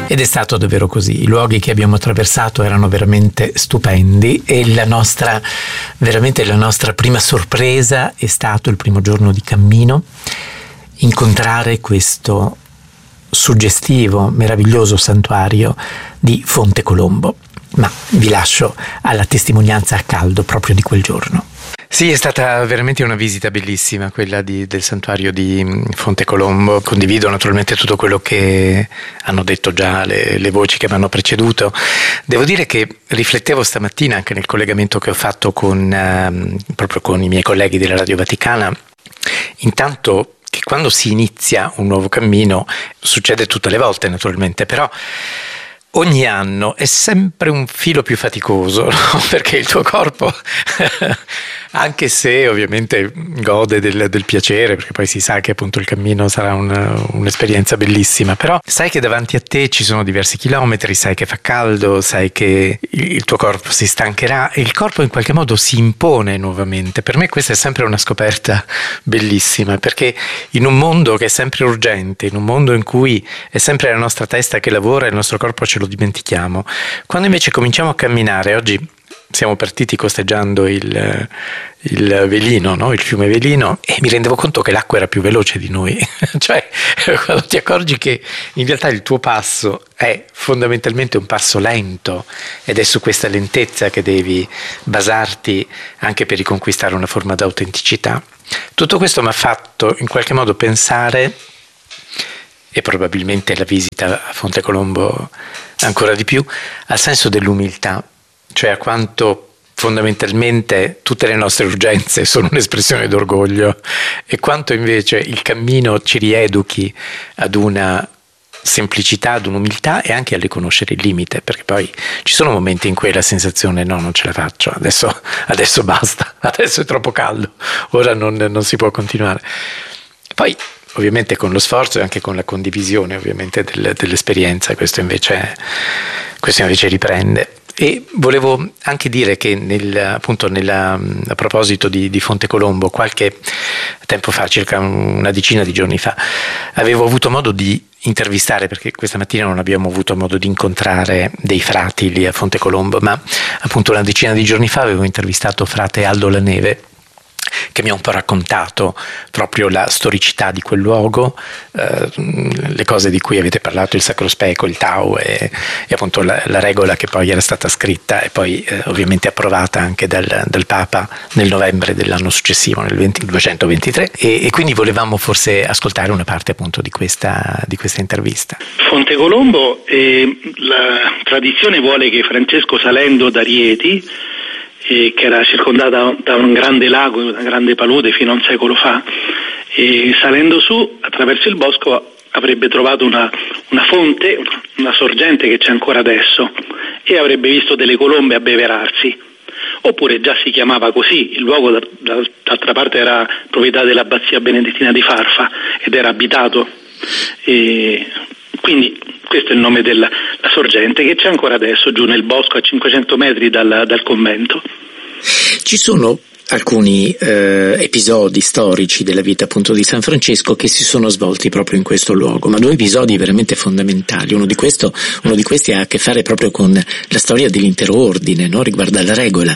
Ed è stato davvero così. I luoghi che abbiamo attraversato erano veramente stupendi e la nostra prima sorpresa è stato il primo giorno di cammino, incontrare questo suggestivo, meraviglioso santuario di Fonte Colombo. Ma vi lascio alla testimonianza a caldo proprio di quel giorno. Sì, è stata veramente una visita bellissima quella del santuario di Fonte Colombo. Condivido naturalmente tutto quello che hanno detto già le voci che mi hanno preceduto. Devo dire che riflettevo stamattina anche nel collegamento che ho fatto proprio con i miei colleghi della Radio Vaticana, intanto che quando si inizia un nuovo cammino, succede tutte le volte naturalmente, però ogni anno è sempre un filo più faticoso, no? Perché il tuo corpo, anche se ovviamente gode del piacere, perché poi si sa che appunto il cammino sarà un'esperienza bellissima, però sai che davanti a te ci sono diversi chilometri, sai che fa caldo, sai che il tuo corpo si stancherà e il corpo in qualche modo si impone nuovamente. Per me questa è sempre una scoperta bellissima, perché in un mondo che è sempre urgente, in un mondo in cui è sempre la nostra testa che lavora e il nostro corpo ce lo dimentichiamo, quando invece cominciamo a camminare, oggi siamo partiti costeggiando il Velino, no? Il fiume Velino, e mi rendevo conto che l'acqua era più veloce di noi. Cioè, quando ti accorgi che in realtà il tuo passo è fondamentalmente un passo lento ed è su questa lentezza che devi basarti anche per riconquistare una forma d'autenticità. Tutto questo mi ha fatto in qualche modo pensare, e probabilmente la visita a Fonte Colombo ancora di più, al senso dell'umiltà, cioè a quanto fondamentalmente tutte le nostre urgenze sono un'espressione d'orgoglio e quanto invece il cammino ci rieduchi ad una semplicità, ad un'umiltà e anche a riconoscere il limite, perché poi ci sono momenti in cui la sensazione no, non ce la faccio, adesso basta, adesso è troppo caldo, ora non si può continuare. Poi ovviamente con lo sforzo e anche con la condivisione ovviamente dell'esperienza, questo invece riprende. E volevo anche dire che a proposito di Fonte Colombo, qualche tempo fa, circa una decina di giorni fa, avevo avuto modo di intervistare, perché questa mattina non abbiamo avuto modo di incontrare dei frati lì a Fonte Colombo, ma appunto una decina di giorni fa avevo intervistato frate Aldo Laneve, che mi ha un po' raccontato proprio la storicità di quel luogo, le cose di cui avete parlato, il Sacro Speco, il Tau e appunto la regola che poi era stata scritta e poi ovviamente approvata anche dal Papa nel novembre dell'anno successivo, nel 223, e quindi volevamo forse ascoltare una parte appunto di questa intervista. Fonte Colombo, la tradizione vuole che Francesco, salendo da Rieti, che era circondata da un grande lago, una grande palude fino a un secolo fa, e salendo su attraverso il bosco avrebbe trovato una fonte, una sorgente che c'è ancora adesso, e avrebbe visto delle colombe abbeverarsi, oppure già si chiamava così, il luogo d'altra parte era proprietà dell'abbazia benedettina di Farfa ed era abitato, e quindi questo è il nome della sorgente che c'è ancora adesso giù nel bosco a 500 metri dal convento. Ci sono alcuni episodi storici della vita appunto di San Francesco che si sono svolti proprio in questo luogo, ma 2 episodi veramente fondamentali. Uno di questi ha a che fare proprio con la storia dell'intero ordine, no? Riguarda la regola.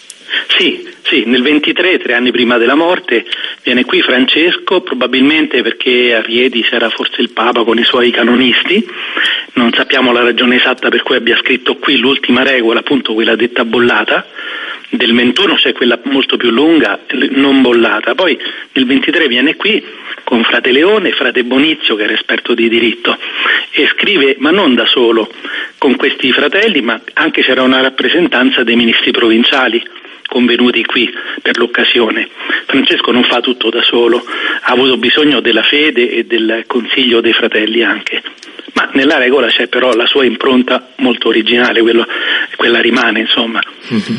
Sì, nel 23, 3 anni prima della morte, viene qui Francesco, probabilmente perché a Rieti c'era forse il Papa con i suoi canonisti, non sappiamo la ragione esatta per cui abbia scritto qui l'ultima regola, appunto quella detta bollata. Del 21 c'è quella molto più lunga, non bollata. Poi nel 23 viene qui con frate Leone, frate Bonizio che era esperto di diritto, e scrive, ma non da solo, con questi fratelli, ma anche c'era una rappresentanza dei ministri provinciali convenuti qui per l'occasione. Francesco non fa tutto da solo, ha avuto bisogno della fede e del consiglio dei fratelli anche. Ma nella regola c'è però la sua impronta molto originale, quella rimane, insomma. Mm-hmm.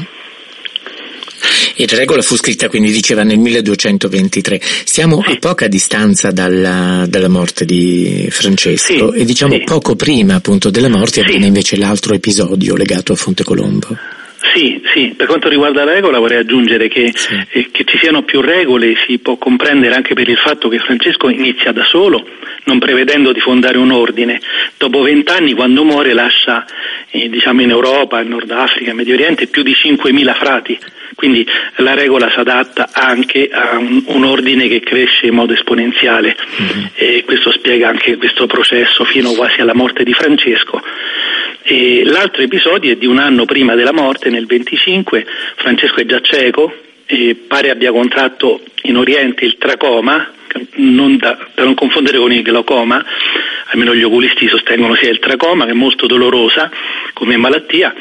E la regola fu scritta, quindi diceva, nel 1223. Siamo a poca distanza dalla morte di Francesco, e diciamo poco prima appunto della morte avviene invece l'altro episodio legato a Fonte Colombo. Sì, per quanto riguarda la regola vorrei aggiungere che ci siano più regole si può comprendere anche per il fatto che Francesco inizia da solo, non prevedendo di fondare un ordine. Dopo 20 anni, quando muore, lascia in Europa, in Nord Africa, in Medio Oriente più di 5.000 frati, quindi la regola si adatta anche a un ordine che cresce in modo esponenziale, e questo spiega anche questo processo fino quasi alla morte di Francesco. E l'altro episodio è di un anno prima della morte, nel 25. Francesco è già cieco e pare abbia contratto in Oriente il tracoma, da non confondere con il glaucoma, almeno gli oculisti sostengono sia il tracoma, che è molto dolorosa come malattia,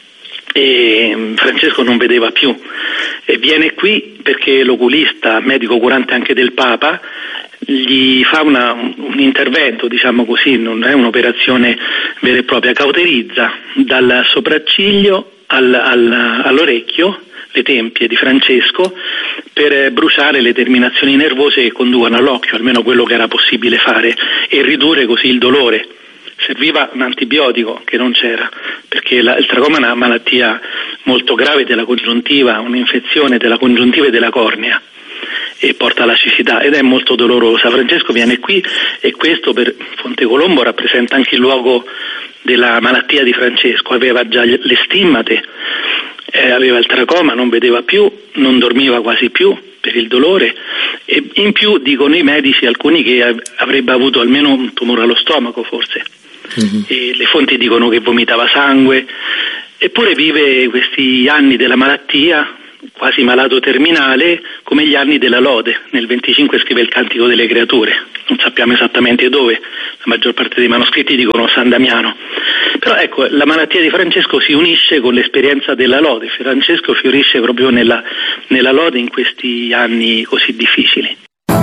e Francesco non vedeva più e viene qui perché l'oculista, medico curante anche del Papa, gli fa un intervento, diciamo così, non è un'operazione vera e propria, cauterizza dal sopracciglio all'orecchio le tempie di Francesco per bruciare le terminazioni nervose che conducono all'occhio, almeno quello che era possibile fare, e ridurre così il dolore. Serviva un antibiotico che non c'era, perché il tracoma è una malattia molto grave della congiuntiva, un'infezione della congiuntiva e della cornea, e porta alla cecità ed è molto dolorosa. Francesco viene qui e questo per Fontecolombo rappresenta anche il luogo della malattia di Francesco. Aveva già le stimmate, aveva il tracoma, non vedeva più, non dormiva quasi più per il dolore, e in più dicono i medici alcuni che avrebbe avuto almeno un tumore allo stomaco forse. E le fonti dicono che vomitava sangue, eppure vive questi anni della malattia quasi malato terminale come gli anni della lode. Nel 25 scrive il Cantico delle Creature, non sappiamo esattamente dove, la maggior parte dei manoscritti dicono San Damiano, però ecco, la malattia di Francesco si unisce con l'esperienza della lode. Francesco fiorisce proprio nella lode in questi anni così difficili.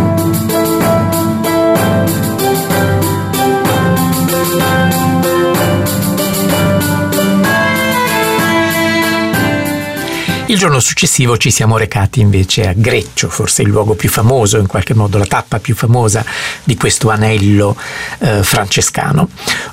Il giorno successivo ci siamo recati invece a Greccio, forse il luogo più famoso, in qualche modo la tappa più famosa di questo anello francescano.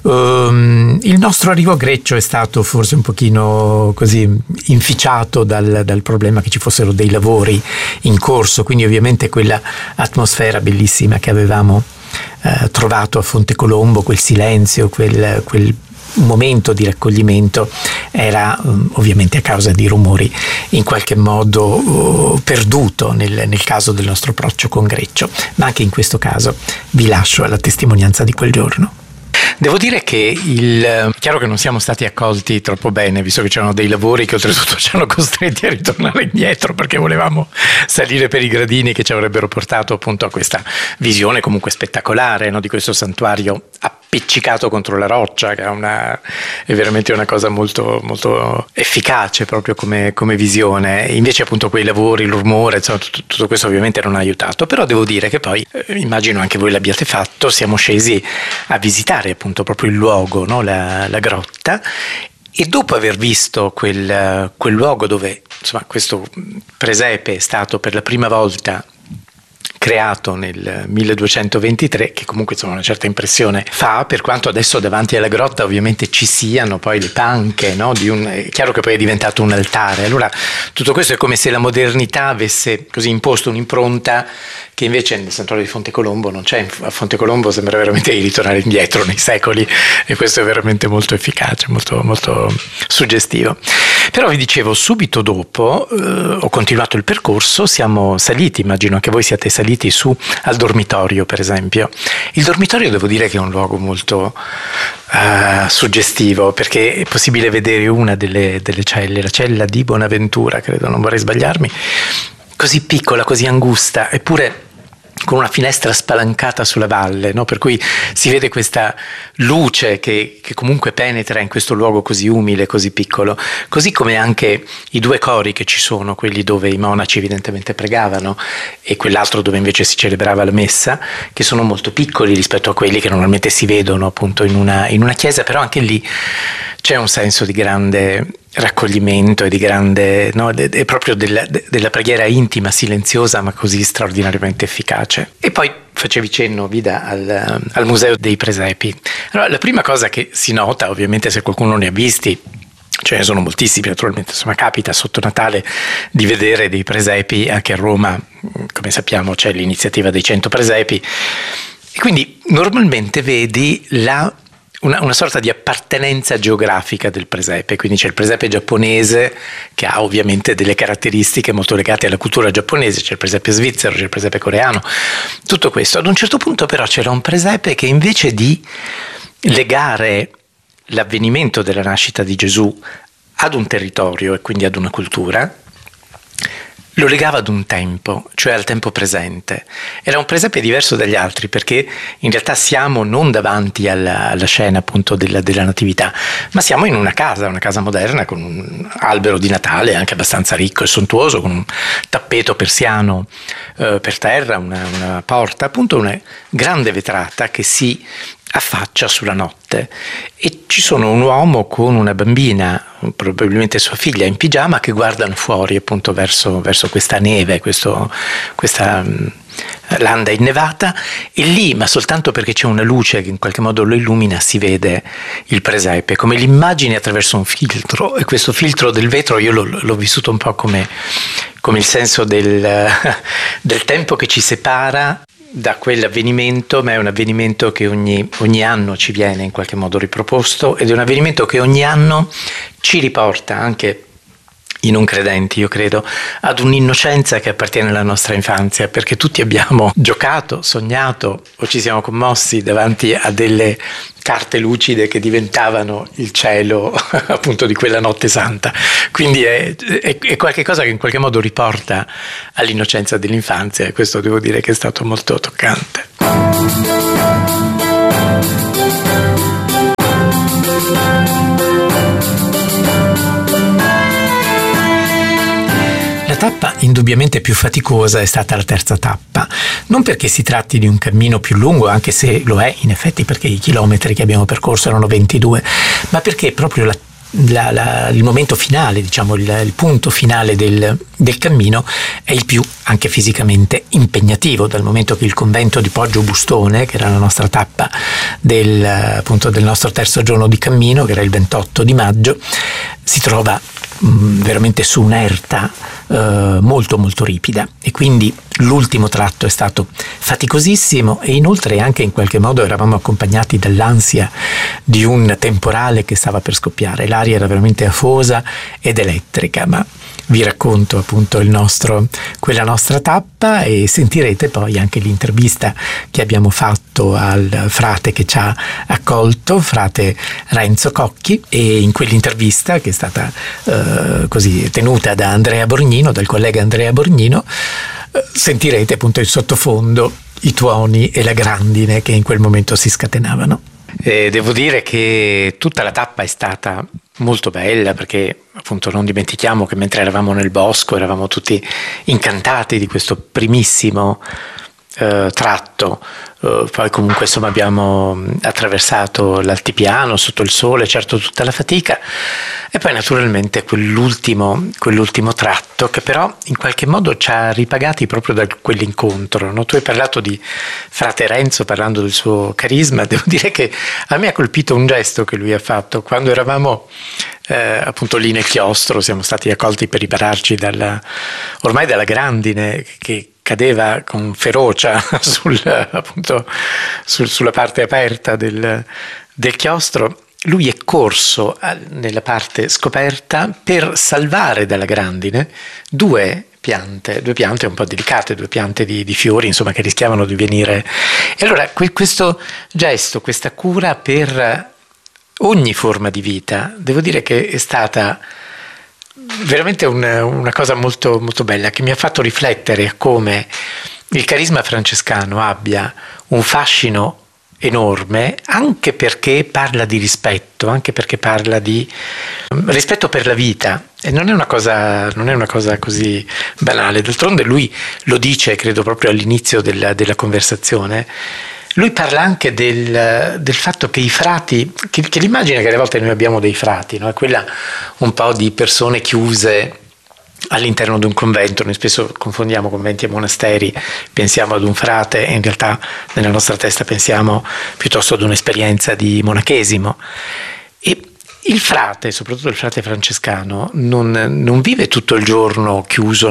Il nostro arrivo a Greccio è stato forse un pochino così inficiato dal problema che ci fossero dei lavori in corso, quindi ovviamente quella atmosfera bellissima che avevamo trovato a Fontecolombo, quel silenzio, quel momento di raccoglimento era ovviamente a causa di rumori in qualche modo perduto nel caso del nostro approccio con Greccio, ma anche in questo caso vi lascio alla testimonianza di quel giorno. Devo dire che chiaro che non siamo stati accolti troppo bene, visto che c'erano dei lavori che oltretutto ci hanno costretti a ritornare indietro perché volevamo salire per i gradini che ci avrebbero portato appunto a questa visione comunque spettacolare, no, di questo santuario appiccicato contro la roccia, che è veramente una cosa molto, molto efficace proprio come visione. Invece appunto quei lavori, il rumore, insomma, tutto questo ovviamente non ha aiutato, però devo dire che poi, immagino anche voi l'abbiate fatto, siamo scesi a visitare appunto proprio il luogo, no? la grotta, e dopo aver visto quel luogo dove insomma questo presepe è stato per la prima volta creato nel 1223, che comunque insomma una certa impressione fa, per quanto adesso davanti alla grotta ovviamente ci siano poi le panche, no? È chiaro che poi è diventato un altare. Allora tutto questo è come se la modernità avesse così imposto un'impronta che invece nel santuario di Fontecolombo non c'è. A Fontecolombo sembra veramente di ritornare indietro nei secoli, e questo è veramente molto efficace, molto, molto suggestivo. Però vi dicevo, subito dopo ho continuato il percorso, siamo saliti, immagino anche voi siate saliti su al dormitorio per esempio. Il dormitorio devo dire che è un luogo molto suggestivo, perché è possibile vedere una delle celle, la cella di Bonaventura, credo, non vorrei sbagliarmi, così piccola, così angusta, eppure con una finestra spalancata sulla valle, no? Per cui si vede questa luce che comunque penetra in questo luogo così umile, così piccolo, così come anche i due cori che ci sono, quelli dove i monaci evidentemente pregavano e quell'altro dove invece si celebrava la messa, che sono molto piccoli rispetto a quelli che normalmente si vedono appunto in una chiesa, però anche lì c'è un senso di grande raccoglimento e di grande, no, è proprio della preghiera intima, silenziosa, ma così straordinariamente efficace. E poi facevi cenno, Vida, al Museo dei Presepi. Allora, la prima cosa che si nota, ovviamente se qualcuno ne ha visti, Ce ne sono moltissimi naturalmente, insomma capita sotto Natale di vedere dei presepi, anche a Roma come sappiamo c'è l'iniziativa dei 100 presepi e quindi normalmente vedi una sorta di appartenenza geografica del presepe, quindi c'è il presepe giapponese che ha ovviamente delle caratteristiche molto legate alla cultura giapponese, c'è il presepe svizzero, c'è il presepe coreano, tutto questo. Ad un certo punto però c'era un presepe che invece di legare l'avvenimento della nascita di Gesù ad un territorio e quindi ad una cultura, lo legava ad un tempo, cioè al tempo presente. Era un presepe diverso dagli altri perché in realtà siamo non davanti alla scena appunto della natività, ma siamo in una casa moderna con un albero di Natale anche abbastanza ricco e sontuoso, con un tappeto persiano per terra, una porta, appunto una grande vetrata che si affaccia sulla notte e ci sono un uomo con una bambina, probabilmente sua figlia, in pigiama, che guardano fuori appunto verso questa neve, questa landa innevata, e lì, ma soltanto perché c'è una luce che in qualche modo lo illumina, si vede il presepe come l'immagine attraverso un filtro, e questo filtro del vetro io l'ho vissuto un po' come il senso del tempo che ci separa da quell'avvenimento, ma è un avvenimento che ogni anno ci viene in qualche modo riproposto, ed è un avvenimento che ogni anno ci riporta, anche i non credenti, io credo, ad un'innocenza che appartiene alla nostra infanzia, perché tutti abbiamo giocato, sognato o ci siamo commossi davanti a delle carte lucide che diventavano il cielo appunto di quella notte santa. Quindi è qualche cosa che in qualche modo riporta all'innocenza dell'infanzia, e questo devo dire che è stato molto toccante. La tappa indubbiamente più faticosa è stata la terza tappa, non perché si tratti di un cammino più lungo, anche se lo è in effetti, perché i chilometri che abbiamo percorso erano 22, ma perché proprio il momento finale, diciamo il punto finale del cammino è il più anche fisicamente impegnativo, dal momento che il convento di Poggio Bustone, che era la nostra tappa del nostro terzo giorno di cammino, che era il 28 di maggio, si trova veramente su un'erta molto molto ripida, e quindi l'ultimo tratto è stato faticosissimo, e inoltre anche in qualche modo eravamo accompagnati dall'ansia di un temporale che stava per scoppiare. L'aria era veramente afosa ed elettrica, ma vi racconto appunto quella nostra tappa, e sentirete poi anche l'intervista che abbiamo fatto al frate che ci ha accolto, frate Renzo Cocchi, e in quell'intervista, che è stata così tenuta da Andrea Borgnino, dal collega Andrea Borgnino, sentirete appunto in sottofondo i tuoni e la grandine che in quel momento si scatenavano. E devo dire che tutta la tappa è stata molto bella, perché appunto non dimentichiamo che mentre eravamo nel bosco eravamo tutti incantati di questo primissimo tratto, poi comunque insomma abbiamo attraversato l'altipiano sotto il sole, certo tutta la fatica, e poi naturalmente quell'ultimo tratto che però in qualche modo ci ha ripagati proprio da quell'incontro, no? Tu hai parlato di frate Renzo, parlando del suo carisma. Devo dire che a me ha colpito un gesto che lui ha fatto quando eravamo appunto lì nel chiostro. Siamo stati accolti per ripararci ormai dalla grandine che cadeva con ferocia sulla parte aperta del chiostro. Lui è corso nella parte scoperta per salvare dalla grandine due piante un po' delicate, due piante di fiori, insomma, che rischiavano di venire. E allora questo gesto, questa cura per ogni forma di vita, devo dire che è stata veramente una cosa molto, molto bella, che mi ha fatto riflettere come il carisma francescano abbia un fascino enorme, anche perché parla di rispetto, anche perché parla di rispetto per la vita, e non è una cosa così banale. D'altronde lui lo dice, credo proprio all'inizio della conversazione. Lui parla anche del fatto che i frati, che l'immagine che alle volte noi abbiamo dei frati, no? È quella un po' di persone chiuse all'interno di un convento. Noi spesso confondiamo conventi e monasteri, pensiamo ad un frate, e in realtà nella nostra testa pensiamo piuttosto ad un'esperienza di monachesimo. E il frate, soprattutto il frate francescano, non vive tutto il giorno chiuso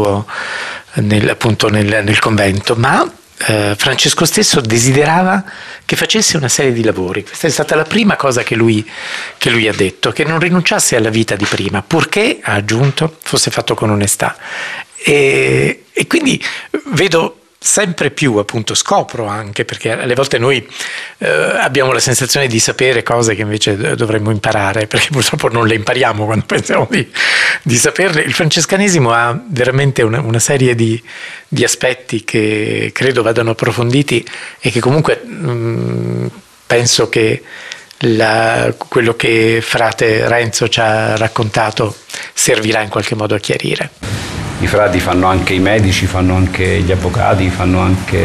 nel convento, ma Francesco stesso desiderava che facesse una serie di lavori. Questa è stata la prima cosa che lui ha detto, che non rinunciasse alla vita di prima, purché, ha aggiunto, fosse fatto con onestà. E quindi vedo sempre più, appunto, scopro anche, perché alle volte noi abbiamo la sensazione di sapere cose che invece dovremmo imparare, perché purtroppo non le impariamo quando pensiamo di saperle. Il francescanesimo ha veramente una serie di aspetti che credo vadano approfonditi e che comunque penso che quello che frate Renzo ci ha raccontato servirà in qualche modo a chiarire. I frati fanno anche i medici, fanno anche gli avvocati, fanno anche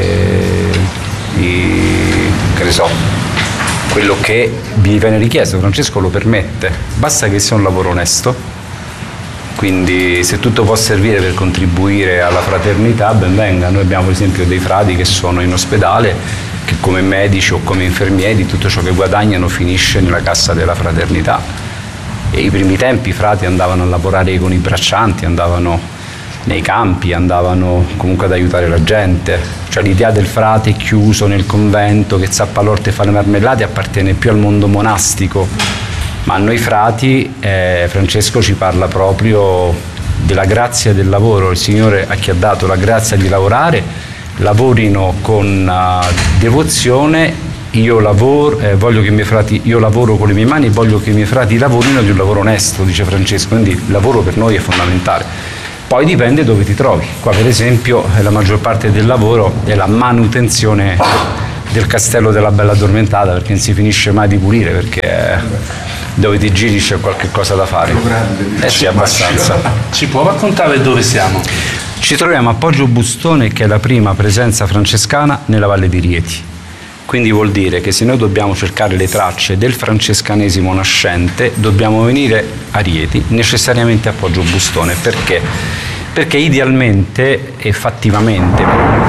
che ne so, quello che vi viene richiesto. Francesco lo permette, basta che sia un lavoro onesto. Quindi se tutto può servire per contribuire alla fraternità, ben venga. Noi abbiamo per esempio dei frati che sono in ospedale, che come medici o come infermieri tutto ciò che guadagnano finisce nella cassa della fraternità. E i primi tempi i frati andavano a lavorare con i braccianti, andavano nei campi, andavano comunque ad aiutare la gente. Cioè l'idea del frate chiuso nel convento che zappa l'orto e fa le marmellate appartiene più al mondo monastico, ma a noi frati Francesco ci parla proprio della grazia del lavoro. Il Signore a chi ha dato la grazia di lavorare, lavorino con devozione. Io lavoro con le mie mani e voglio che i miei frati lavorino di un lavoro onesto, dice Francesco. Quindi il lavoro per noi è fondamentale. Poi dipende dove ti trovi. Qua per esempio la maggior parte del lavoro è la manutenzione del castello della Bella Addormentata, perché non si finisce mai di pulire, perché dove ti giri c'è qualche cosa da fare. Sì, abbastanza. Ci può raccontare dove siamo? Ci troviamo a Poggio Bustone, che è la prima presenza francescana nella Valle di Rieti. Quindi vuol dire che se noi dobbiamo cercare le tracce del francescanesimo nascente, dobbiamo venire a Rieti, necessariamente a Poggio Bustone. Perché? Perché idealmente e fattivamente,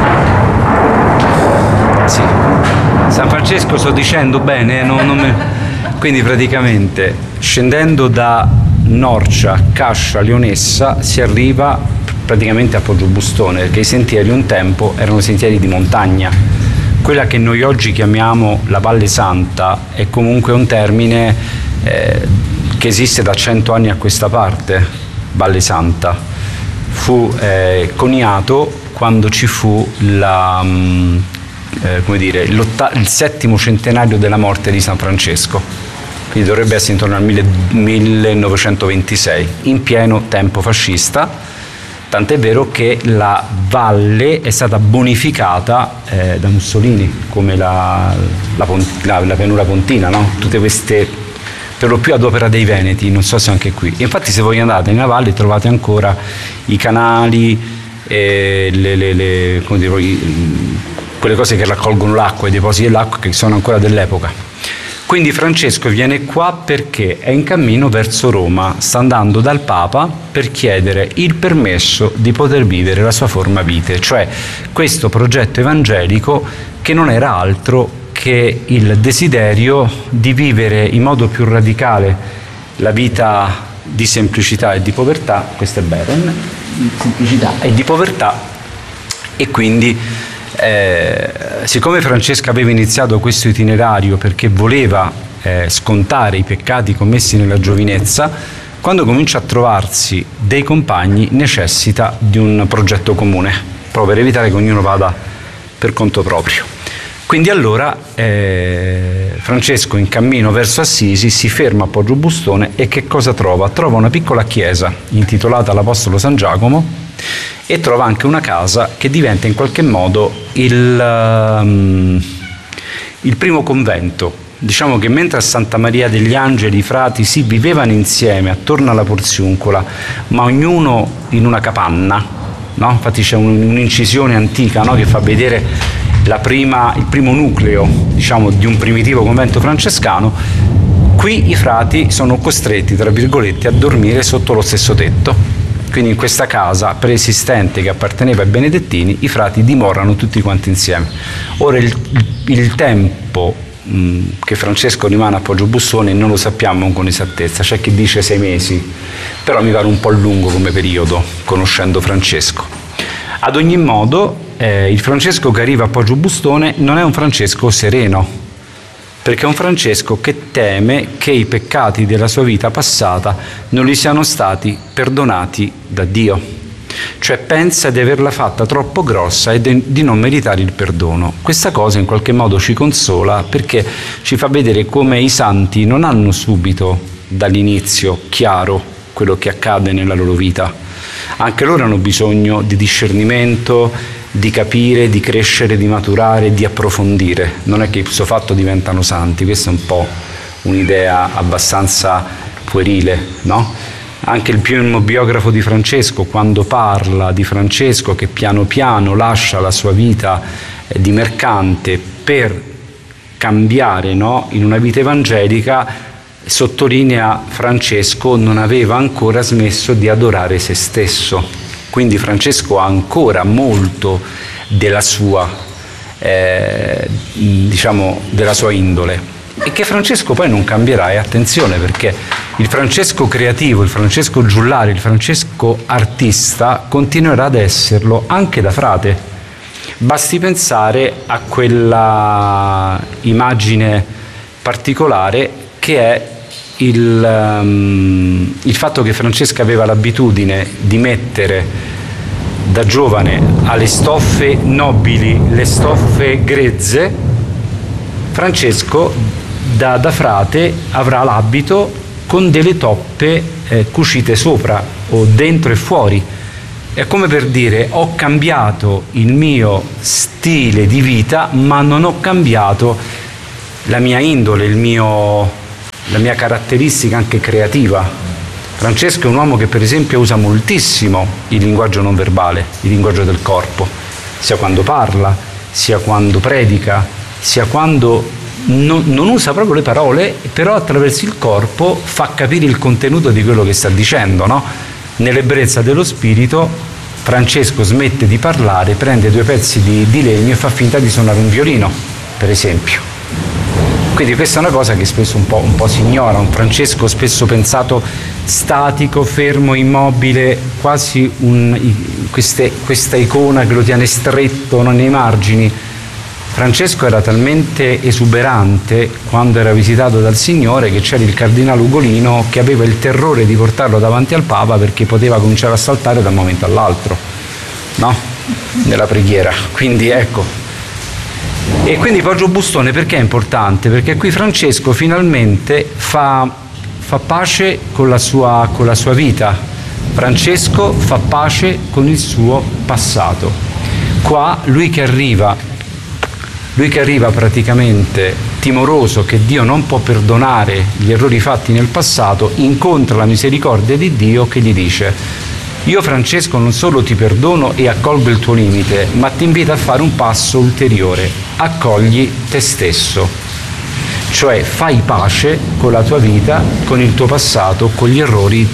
sì, San Francesco sto dicendo bene, quindi praticamente scendendo da Norcia, Cascia, Leonessa si arriva praticamente a Poggio Bustone, perché i sentieri un tempo erano sentieri di montagna. Quella che noi oggi chiamiamo la Valle Santa è comunque un termine che esiste da 100 anni a questa parte. Valle Santa fu coniato quando ci fu il 7° centenario della morte di San Francesco, quindi dovrebbe essere intorno al 1926, in pieno tempo fascista. Tant'è vero che la valle è stata bonificata da Mussolini, come la pianura pontina, no? Tutte queste, per lo più ad opera dei Veneti, non so se anche qui. Infatti se voi andate nella valle trovate ancora i canali, quelle cose che raccolgono l'acqua, i depositi dell'acqua che sono ancora dell'epoca. Quindi Francesco viene qua perché è in cammino verso Roma, sta andando dal Papa per chiedere il permesso di poter vivere la sua forma vitae, cioè questo progetto evangelico che non era altro che il desiderio di vivere in modo più radicale la vita di semplicità e di povertà, questo è Beren, di semplicità e di povertà, e quindi siccome Francesca aveva iniziato questo itinerario perché voleva scontare i peccati commessi nella giovinezza, quando comincia a trovarsi dei compagni necessita di un progetto comune, proprio per evitare che ognuno vada per conto proprio. Quindi allora Francesco, in cammino verso Assisi, si ferma a Poggio Bustone e che cosa trova? Trova una piccola chiesa intitolata all'Apostolo San Giacomo e trova anche una casa che diventa in qualche modo il primo convento. Diciamo che mentre a Santa Maria degli Angeli i frati si vivevano insieme attorno alla Porziuncola, ma ognuno in una capanna, no? Infatti c'è un'incisione antica, no? Che fa vedere il primo nucleo, diciamo, di un primitivo convento francescano. Qui i frati sono costretti, tra virgolette, a dormire sotto lo stesso tetto. Quindi in questa casa preesistente che apparteneva ai benedettini, i frati dimorano tutti quanti insieme. Ora il tempo che Francesco rimane a Poggiobustone non lo sappiamo con esattezza, c'è chi dice 6 mesi, però mi pare un po' lungo come periodo, conoscendo Francesco. Ad ogni modo, il Francesco che arriva a Poggiobustone non è un Francesco sereno, perché è un Francesco che teme che i peccati della sua vita passata non gli siano stati perdonati da Dio. Cioè pensa di averla fatta troppo grossa e di non meritare il perdono. Questa cosa in qualche modo ci consola, perché ci fa vedere come i santi non hanno subito dall'inizio chiaro quello che accade nella loro vita. Anche loro hanno bisogno di discernimento, di capire, di crescere, di maturare, di approfondire. Non è che ipso fatto diventano santi, questa è un po' un'idea abbastanza puerile, no? Anche il primo biografo di Francesco, quando parla di Francesco che piano piano lascia la sua vita di mercante per cambiare, no, in una vita evangelica, sottolinea Francesco non aveva ancora smesso di adorare se stesso. Quindi Francesco ha ancora molto della sua, della sua indole. E che Francesco poi non cambierà, e attenzione, perché il Francesco creativo, il Francesco giullare, il Francesco artista continuerà ad esserlo anche da frate. Basti pensare a quella immagine particolare che è il fatto che Francesca aveva l'abitudine di mettere da giovane alle stoffe nobili le stoffe grezze. Francesco da frate avrà l'abito con delle toppe cucite sopra o dentro e fuori. È come per dire: ho cambiato il mio stile di vita, ma non ho cambiato la mia indole, la mia caratteristica anche creativa. Francesco è un uomo che per esempio usa moltissimo il linguaggio non verbale, il linguaggio del corpo, sia quando parla, sia quando predica, sia quando non usa proprio le parole, però attraverso il corpo fa capire il contenuto di quello che sta dicendo, no? Nell'ebbrezza dello spirito Francesco smette di parlare, prende 2 pezzi di legno e fa finta di suonare un violino, per esempio. Quindi questa è una cosa che spesso un po' si ignora, un Francesco spesso pensato statico, fermo, immobile, quasi questa icona che lo tiene stretto, no, nei margini. Francesco era talmente esuberante quando era visitato dal Signore che c'era il cardinale Ugolino che aveva il terrore di portarlo davanti al Papa perché poteva cominciare a saltare da un momento all'altro, no? Nella preghiera. Quindi ecco. E quindi Poggiobustone perché è importante? Perché qui Francesco finalmente fa pace con la sua vita. Francesco fa pace con il suo passato. Qua lui che arriva praticamente timoroso che Dio non può perdonare gli errori fatti nel passato, incontra la misericordia di Dio che gli dice: io Francesco non solo ti perdono e accolgo il tuo limite, ma ti invito a fare un passo ulteriore: accogli te stesso, cioè fai pace con la tua vita, con il tuo passato, con gli errori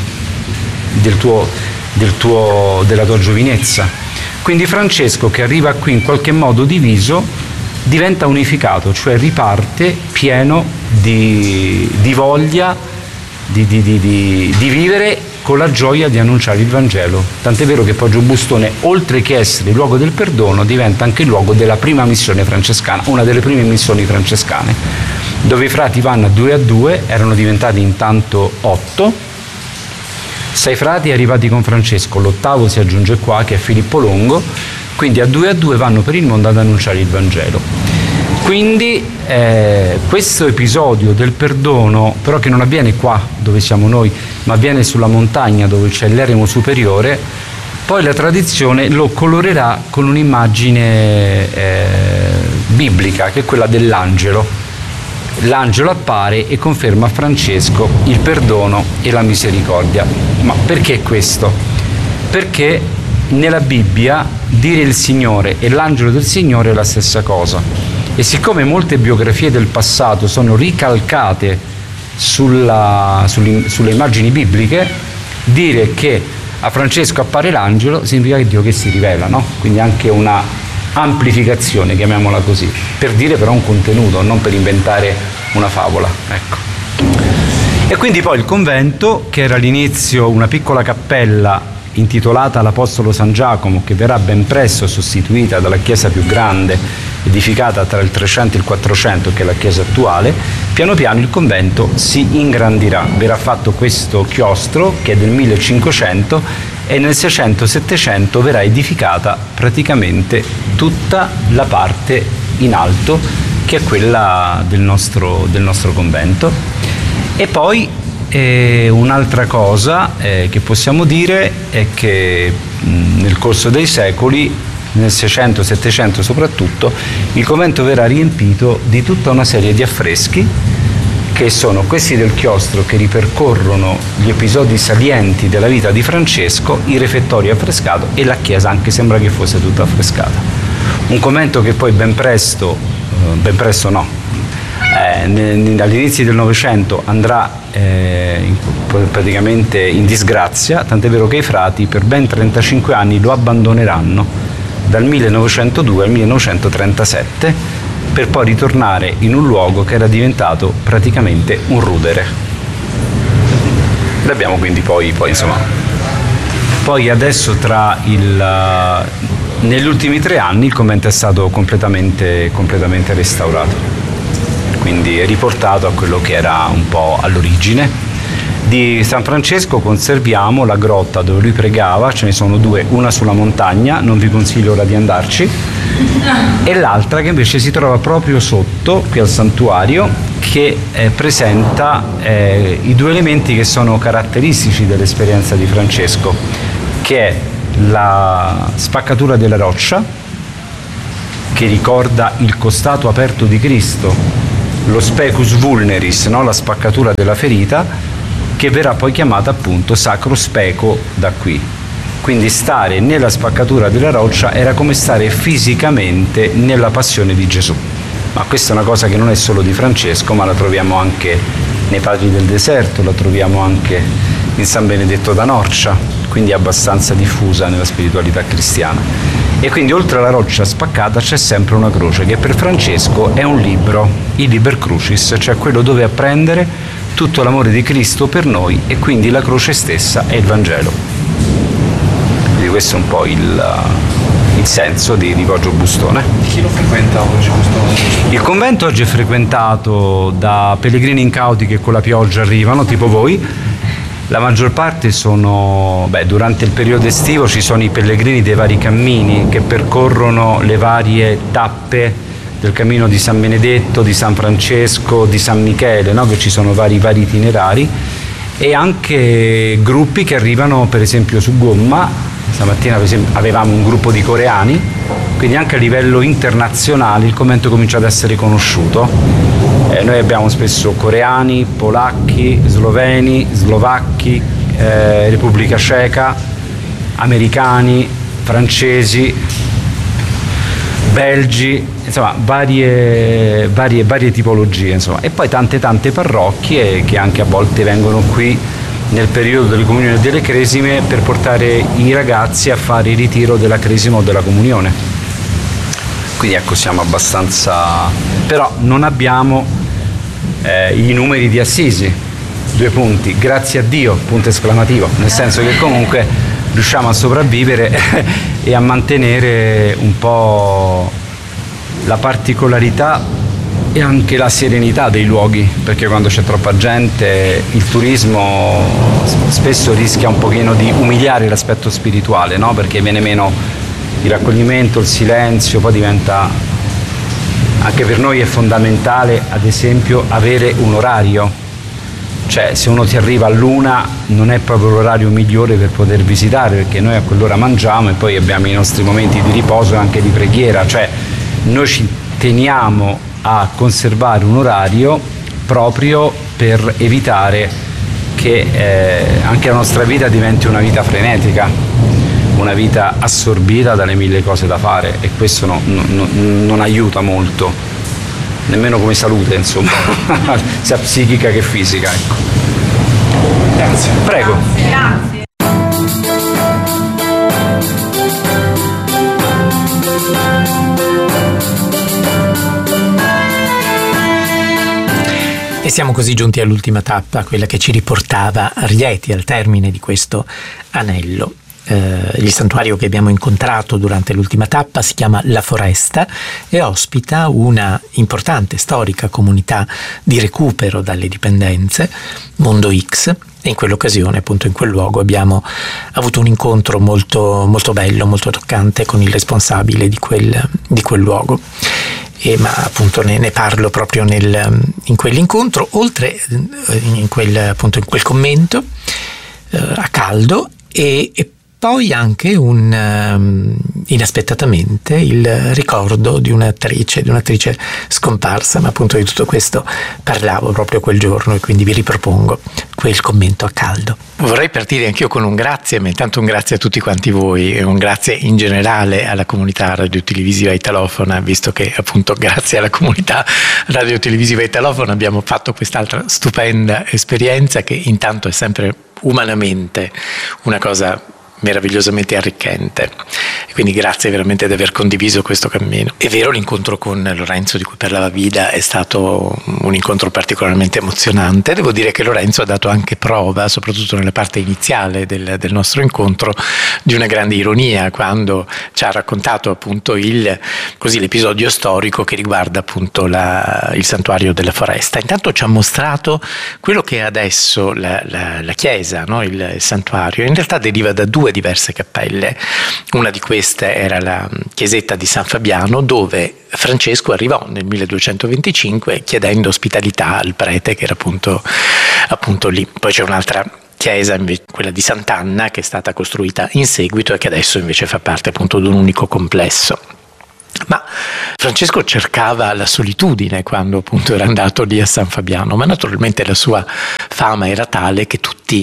della tua giovinezza. Quindi Francesco che arriva qui in qualche modo diviso diventa unificato, cioè riparte pieno di voglia di vivere con la gioia di annunciare il Vangelo. Tant'è vero che Poggiobustone, oltre che essere il luogo del perdono, diventa anche il luogo della prima missione francescana, una delle prime missioni francescane, dove i frati vanno a 2, erano diventati intanto 8, 6 frati arrivati con Francesco, l'8° si aggiunge qua che è Filippo Longo, quindi a 2 vanno per il mondo ad annunciare il Vangelo. Quindi questo episodio del perdono, però che non avviene qua dove siamo noi, ma avviene sulla montagna dove c'è l'eremo superiore, poi la tradizione lo colorerà con un'immagine biblica, che è quella dell'angelo. L'angelo appare e conferma a Francesco il perdono e la misericordia. Ma perché questo? Perché nella Bibbia dire il Signore e l'angelo del Signore è la stessa cosa. E siccome molte biografie del passato sono ricalcate sulle immagini bibliche, dire che a Francesco appare l'angelo significa che Dio che si rivela, no? Quindi anche amplificazione, chiamiamola così, per dire però un contenuto, non per inventare una favola, ecco. E quindi poi il convento, che era all'inizio una piccola cappella intitolata all'Apostolo San Giacomo, che verrà ben presto sostituita dalla chiesa più grande, edificata tra il 300 e il 400, che è la chiesa attuale, piano piano il convento si ingrandirà. Verrà fatto questo chiostro, che è del 1500, e nel 600-700 verrà edificata praticamente tutta la parte in alto, che è quella del nostro convento. E poi un'altra cosa che possiamo dire è che nel corso dei secoli, nel 600-700 soprattutto, il convento verrà riempito di tutta una serie di affreschi, che sono questi del chiostro, che ripercorrono gli episodi salienti della vita di Francesco, il refettorio affrescato e la chiesa anche sembra che fosse tutta affrescata. Un convento che poi ben presto all'inizio del Novecento andrà praticamente in disgrazia, tant'è vero che i frati per ben 35 anni lo abbandoneranno, dal 1902 al 1937, per poi ritornare in un luogo che era diventato praticamente un rudere. L'abbiamo quindi poi insomma. Poi adesso negli ultimi 3 anni il convento è stato completamente restaurato. Quindi è riportato a quello che era un po' all'origine. Di San Francesco conserviamo la grotta dove lui pregava, ce ne sono 2, una sulla montagna, non vi consiglio ora di andarci, e l'altra che invece si trova proprio sotto, qui al santuario, che presenta i 2 elementi che sono caratteristici dell'esperienza di Francesco, che è la spaccatura della roccia, che ricorda il costato aperto di Cristo, lo specus vulneris, no? La spaccatura della ferita, che verrà poi chiamata appunto sacro speco da qui. Quindi stare nella spaccatura della roccia era come stare fisicamente nella passione di Gesù. Ma questa è una cosa che non è solo di Francesco, ma la troviamo anche nei Padri del Deserto, la troviamo anche in San Benedetto da Norcia, quindi è abbastanza diffusa nella spiritualità cristiana. E quindi oltre alla roccia spaccata c'è sempre una croce, che per Francesco è un libro, il Liber Crucis, cioè quello dove apprendere tutto l'amore di Cristo per noi, e quindi la croce stessa è il Vangelo. Quindi questo è un po' il senso di Poggio Bustone. Chi lo frequenta oggi questo? Il convento oggi è frequentato da pellegrini incauti che con la pioggia arrivano, tipo voi. La maggior parte sono, durante il periodo estivo ci sono i pellegrini dei vari cammini che percorrono le varie tappe del cammino di San Benedetto, di San Francesco, di San Michele, no? Che ci sono vari itinerari, e anche gruppi che arrivano per esempio su gomma. Stamattina per esempio avevamo un gruppo di coreani, quindi anche a livello internazionale il convento comincia ad essere conosciuto. Noi abbiamo spesso coreani, polacchi, sloveni, slovacchi, Repubblica Ceca, americani, francesi, belgi, insomma varie tipologie, insomma. E poi tante parrocchie che anche a volte vengono qui nel periodo delle comunioni e delle cresime per portare i ragazzi a fare il ritiro della cresima o della comunione. Quindi ecco, siamo abbastanza, però non abbiamo i numeri di Assisi, 2 punti, grazie a Dio, punto esclamativo, nel senso che comunque riusciamo a sopravvivere e a mantenere un po' la particolarità e anche la serenità dei luoghi, perché quando c'è troppa gente il turismo spesso rischia un pochino di umiliare l'aspetto spirituale, no? Perché viene meno il raccoglimento, il silenzio, poi diventa, anche per noi è fondamentale ad esempio avere un orario, cioè se uno ti arriva all'1 non è proprio l'orario migliore per poter visitare, perché noi a quell'ora mangiamo e poi abbiamo i nostri momenti di riposo e anche di preghiera, cioè noi ci teniamo a conservare un orario proprio per evitare che anche la nostra vita diventi una vita frenetica, una vita assorbita dalle 1000 cose da fare, e questo non aiuta molto, nemmeno come salute, insomma, sia psichica che fisica. Ecco. Grazie. Prego. Grazie. siamo così giunti all'ultima tappa, quella che ci riportava a Rieti, al termine di questo anello. Il santuario che abbiamo incontrato durante l'ultima tappa si chiama La Foresta e ospita una importante storica comunità di recupero dalle dipendenze, Mondo X, e in quell'occasione, appunto in quel luogo, abbiamo avuto un incontro molto, molto bello, molto toccante con il responsabile di quel luogo. Ma appunto ne parlo proprio in quell'incontro, oltre in quel commento a caldo e poi anche inaspettatamente il ricordo di un'attrice scomparsa, ma appunto di tutto questo parlavo proprio quel giorno e quindi vi ripropongo quel commento a caldo. Vorrei partire anch'io con un grazie, ma intanto un grazie a tutti quanti voi e un grazie in generale alla comunità radiotelevisiva italofona, visto che appunto grazie alla comunità radiotelevisiva italofona abbiamo fatto quest'altra stupenda esperienza che intanto è sempre umanamente una cosa meravigliosamente arricchente, e quindi grazie veramente di aver condiviso questo cammino. È vero, l'incontro con Lorenzo di cui parlava Vida è stato un incontro particolarmente emozionante. Devo dire che Lorenzo ha dato anche prova, soprattutto nella parte iniziale del nostro incontro, di una grande ironia quando ci ha raccontato appunto l'episodio storico che riguarda appunto il santuario della Foresta. Intanto ci ha mostrato quello che è adesso la chiesa, no? Il santuario in realtà deriva da due diverse cappelle. Una di queste era la chiesetta di San Fabiano, dove Francesco arrivò nel 1225 chiedendo ospitalità al prete che era appunto lì. Poi c'è un'altra chiesa, invece, quella di Sant'Anna, che è stata costruita in seguito e che adesso invece fa parte appunto di un unico complesso. Ma Francesco cercava la solitudine quando appunto era andato lì a San Fabiano, ma naturalmente la sua fama era tale che tutti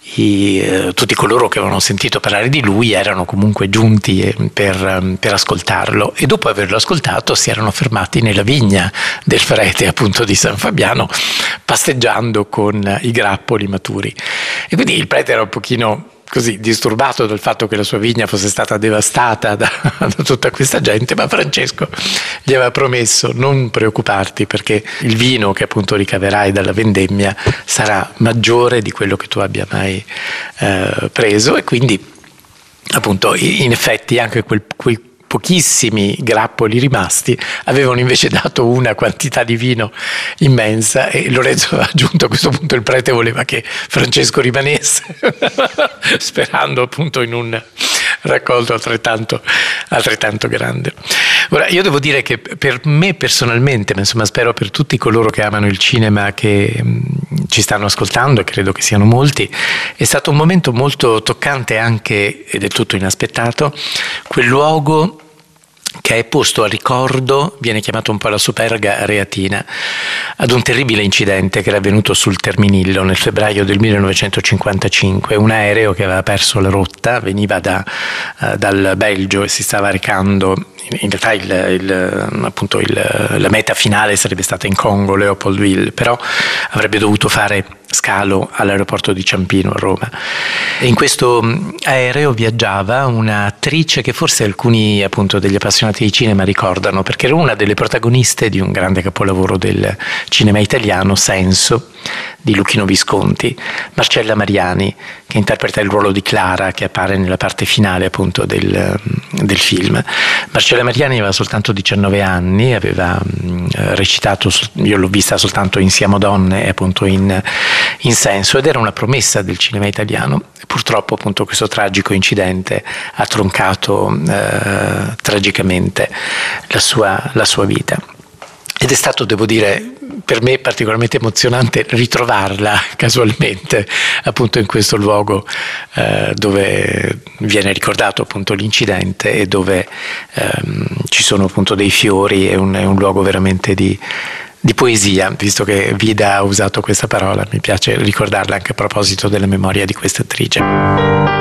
coloro che avevano sentito parlare di lui erano comunque giunti per ascoltarlo, e dopo averlo ascoltato si erano fermati nella vigna del prete appunto di San Fabiano, pasteggiando con i grappoli maturi. E quindi il prete era un pochino così disturbato dal fatto che la sua vigna fosse stata devastata da tutta questa gente, ma Francesco gli aveva promesso: non preoccuparti, perché il vino che appunto ricaverai dalla vendemmia sarà maggiore di quello che tu abbia mai preso. E quindi appunto in effetti anche quei pochissimi grappoli rimasti avevano invece dato una quantità di vino immensa, e Lorenzo ha aggiunto: a questo punto il prete voleva che Francesco rimanesse sperando appunto in un raccolto altrettanto grande. Ora, io devo dire che per me personalmente, ma insomma spero per tutti coloro che amano il cinema, che ci stanno ascoltando, e credo che siano molti, è stato un momento molto toccante anche e del tutto inaspettato, quel luogo che è posto a ricordo, viene chiamato un po' la Superga Areatina, ad un terribile incidente che era avvenuto sul Terminillo nel febbraio del 1955. Un aereo che aveva perso la rotta, veniva dal Belgio e si stava recando, in realtà la meta finale sarebbe stata in Congo, Leopoldville, però avrebbe dovuto fare scalo all'aeroporto di Ciampino a Roma. E in questo aereo viaggiava un'attrice che forse alcuni appunto degli appassionati di cinema ricordano, perché era una delle protagoniste di un grande capolavoro del cinema italiano, Senso, di Luchino Visconti, Marcella Mariani, che interpreta il ruolo di Clara, che appare nella parte finale appunto del film. Marcella Mariani aveva soltanto 19 anni, aveva recitato, io l'ho vista soltanto in Siamo Donne e appunto in Senso, ed era una promessa del cinema italiano. Purtroppo appunto questo tragico incidente ha troncato tragicamente la sua vita. Ed è stato, devo dire, per me particolarmente emozionante ritrovarla casualmente appunto in questo luogo dove viene ricordato appunto l'incidente e dove ci sono appunto dei fiori. È un luogo veramente di poesia, visto che Vida ha usato questa parola, mi piace ricordarla anche a proposito della memoria di questa attrice.